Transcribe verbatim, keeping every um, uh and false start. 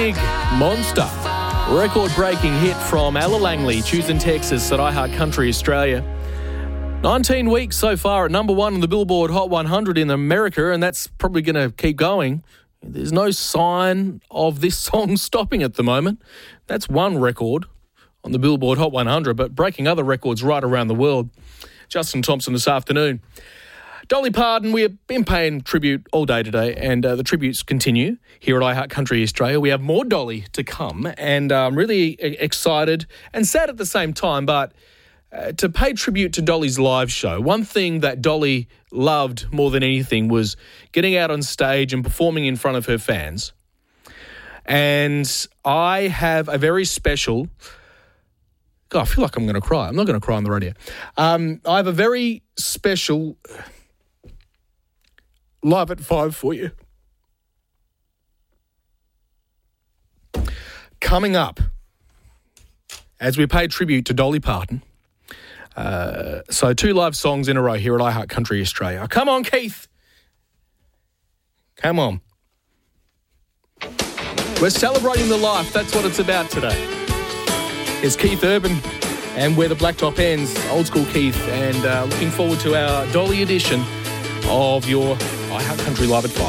Big Monster. Record-breaking hit from Ella Langley, choosing Texas at iHeart Country Australia. nineteen weeks so far at number one on the Billboard Hot one hundred in America, and that's probably going to keep going. There's no sign of this song stopping at the moment. That's one record on the Billboard Hot one hundred, but breaking other records right around the world. Justin Thompson this afternoon. Dolly Parton, we have been paying tribute all day today, and uh, the tributes continue here at iHeart Country Australia. We have more Dolly to come, and I'm really excited and sad at the same time, but uh, to pay tribute to Dolly's live show. One thing that Dolly loved more than anything was getting out on stage and performing in front of her fans. And I have a very special... God, I feel like I'm going to cry. I'm not going to cry on the radio. Um, I have a very special... Live at five for you. Coming up, as we pay tribute to Dolly Parton, uh, so two live songs in a row here at iHeart Country Australia. Come on, Keith. Come on. We're celebrating the life. That's what it's about today. It's Keith Urban and Where the Blacktop Ends, old school Keith, and uh, looking forward to our Dolly edition of your iHeart Country Live at five.